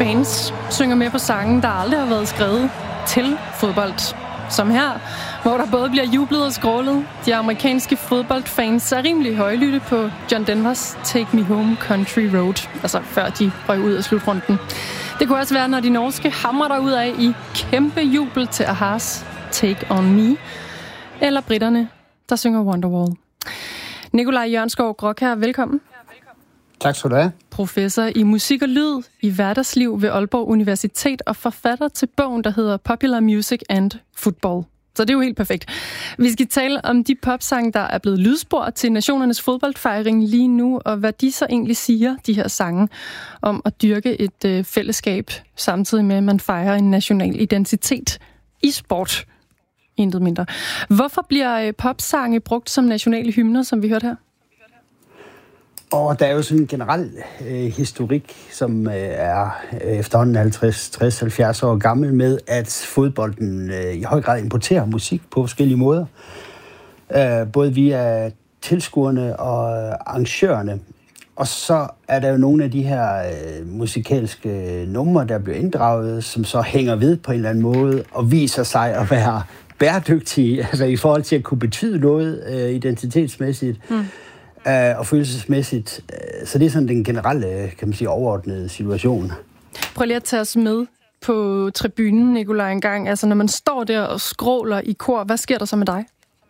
fans synger med på sange, der aldrig har været skrevet til fodbold. Som her, hvor der både bliver jublet og skrålet. De amerikanske fodboldfans er rimelig højlytte på John Denvers Take Me Home Country Road, altså før de røg ud af slutrunden. Det kunne også være, når de norske hamrer derud af i kæmpe jubel til Ahas Take On Me, eller britterne, der synger Wonderwall. Nikolaj Jørgenskov Grønkjær, velkommen. Tak skal du have. Professor i musik og lyd i hverdagsliv ved Aalborg Universitet og forfatter til bogen, der hedder Popular Music and Football. Så det er jo helt perfekt. Vi skal tale om de popsange, der er blevet lydspor til nationernes fodboldfejring lige nu, og hvad de så egentlig siger, de her sange, om at dyrke et fællesskab, samtidig med, at man fejrer en national identitet i sport. Intet mindre. Hvorfor bliver popsange brugt som nationale hymner, som vi hørte her? Og der er jo sådan en generel historik, som er efterhånden 50, 60, 70 år gammel med, at fodbolden i høj grad importerer musik på forskellige måder. Både via tilskuerne og arrangørerne. Og så er der jo nogle af de her musikalske numre, der bliver inddraget, som så hænger ved på en eller anden måde og viser sig at være bæredygtige, altså i forhold til at kunne betyde noget identitetsmæssigt. Og følelsesmæssigt. Så det er sådan den generelle, kan man sige, overordnede situation. Prøv lige at tage os med på tribunen, Nikolaj, en gang. Altså, når man står der og skråler i kor, hvad sker der så med dig?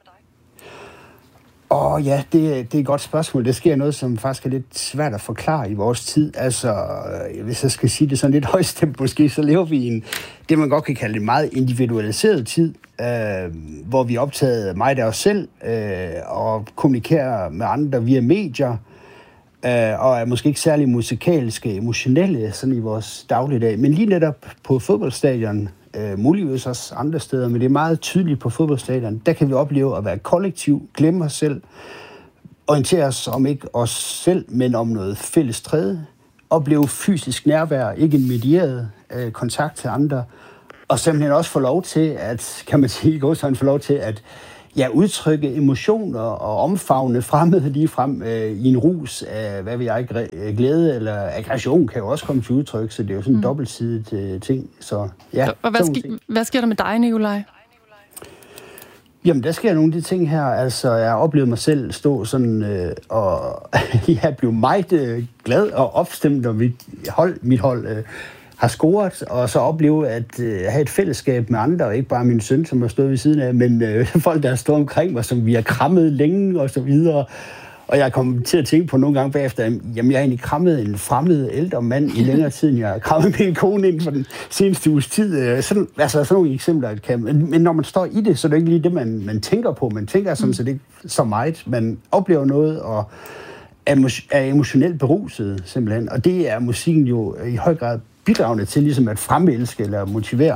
Ja, det er et godt spørgsmål. Det sker noget, som faktisk er lidt svært at forklare i vores tid. Altså, hvis jeg skal sige det sådan lidt højstemt måske, så lever vi i en, det man godt kan kalde en meget individualiseret tid, hvor vi er optaget meget af os selv og kommunikerer med andre via medier, og er måske ikke særlig musikalske, emotionelle sådan i vores dagligdag. Men lige netop på fodboldstadion, muligvis også andre steder, men det er meget tydeligt på fodboldstadion, der kan vi opleve at være kollektiv, glemme os selv, orientere os om ikke os selv, men om noget fælles tredje, opleve fysisk nærvær, ikke en medieret kontakt til andre, og simpelthen også få lov til at, kan man sige, få lov til at udtrykke emotioner og omfavne fremmede lige frem i en rus af, hvad ved jeg, glæde eller aggression kan jo også komme til udtryk, så det er jo sådan en dobbeltsidet ting. Så, ja, og hvad sker der med dig, Nikolaj? Jamen, der sker nogle af de ting her. Altså, jeg oplevede mig selv stå sådan og jeg blev meget glad og opstemt, når mit hold har scoret, og så opleve at have et fællesskab med andre, og ikke bare min søn, som har stået ved siden af, men folk, der har stået omkring mig, som vi har krammet længe, og så videre. Og jeg kom til at tænke på nogle gange bagefter, jamen jeg har egentlig krammet en fremmed ældre mand i længere tid, end jeg har krammet min kone inden for den seneste uges tid. Sådan nogle eksempler. Men når man står i det, så er det ikke lige det, man tænker på. Man tænker sådan set ikke så meget. Man oplever noget, og er emotionelt beruset, simpelthen. Og det er musikken jo i høj grad bidragende til ligesom at fremelske eller motivere.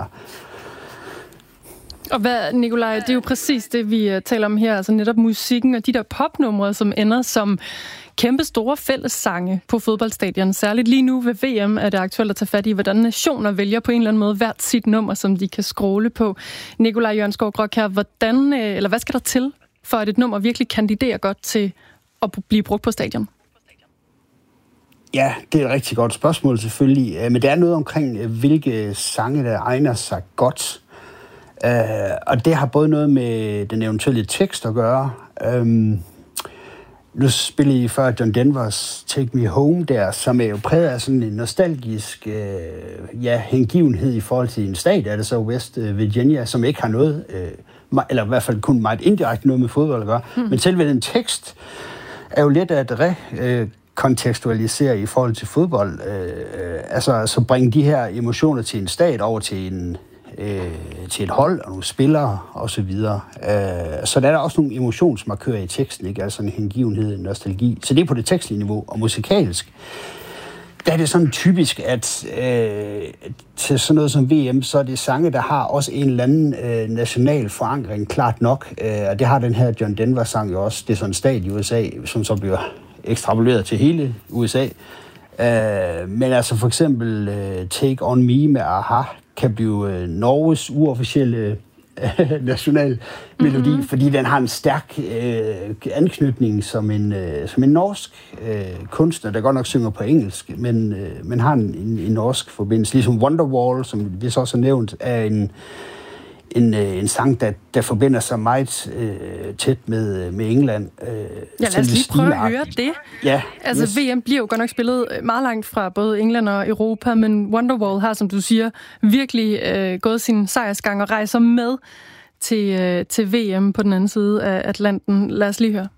Og hvad, Nikolaj, det er jo præcis det, vi taler om her, altså netop musikken og de der popnumre, som ender som kæmpe store fællessange på fodboldstadion. Særligt lige nu ved VM er det aktuelt at tage fat i, hvordan nationer vælger på en eller anden måde hvert sit nummer, som de kan scrolle på. Nikolaj Jørgenskov Grønkjær, hvad skal der til, for at et nummer virkelig kandiderer godt til at blive brugt på stadion? Ja, det er et rigtig godt spørgsmål selvfølgelig, men der er noget omkring, hvilke sange, der egner sig godt. Og det har både noget med den eventuelle tekst at gøre. Nu spillede I før John Denvers Take Me Home der, som er jo præget af sådan en nostalgisk hengivenhed i forhold til en stat, er det så West Virginia, som ikke har noget, eller i hvert fald kun meget indirekte noget med fodbold at gøre. Men selve den tekst er jo let at kontekstualisere i forhold til fodbold. Altså bringe de her emotioner til en stat over til et hold og nogle spillere og så videre. Så der er også nogle emotionsmarkører i teksten, ikke? Altså en hengivenhed, en nostalgi. Så det er på det tekstlige niveau og musikalsk. Der er det sådan typisk, at til sådan noget som VM, så er det sange, der har også en eller anden national forankring, klart nok. Og det har den her John Denver-sang jo også. Det er sådan en stat i USA, som så bliver ekstrapoleret til hele USA. Men altså for eksempel Take On Me med Aha kan blive Norges uofficielle national melodi, fordi den har en stærk anknytning som en norsk kunstner, der godt nok synger på engelsk, men har en norsk forbindelse. Ligesom Wonderwall, som vi så også har nævnt, er en sang, der forbinder sig meget tæt med England. Lad os lige prøve at høre det. Ja, altså, VM bliver jo godt nok spillet meget langt fra både England og Europa, men Wonderwall har, som du siger, virkelig gået sin sejrsgang og rejser med til VM på den anden side af Atlanten. Lad os lige høre.